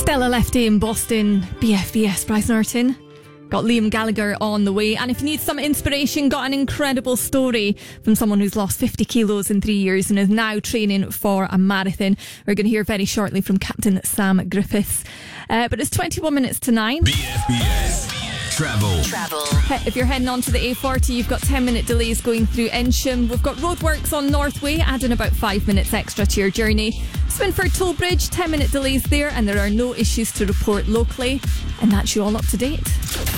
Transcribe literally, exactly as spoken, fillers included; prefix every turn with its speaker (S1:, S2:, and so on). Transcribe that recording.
S1: Stella Lefty in Boston, B F B S, Bryce Norton. Got Liam Gallagher on the way. And if you need some inspiration, got an incredible story from someone who's lost fifty kilos in three years and is now training for a marathon. We're going to hear very shortly from Captain Sam Griffiths. Uh, but it's twenty-one minutes to nine.
S2: B F B S Travel. Travel.
S1: If you're heading onto the A forty, you've got ten minute delays going through Ensham. We've got roadworks on Northway, adding about five minutes extra to your journey. Swinford Toll Bridge, ten minute delays there, and there are no issues to report locally. And that's you all up to date.